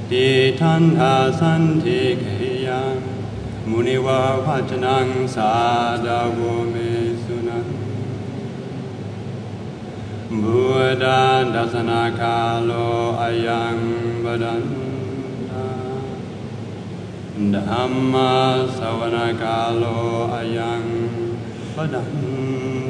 ติทันหาสันติเกยังมุนิวาวัจนังสาดาวเมสุนังบุตตันดัสนาคาโลอายังบดันธัมมาสวนากาโลอายังบดัน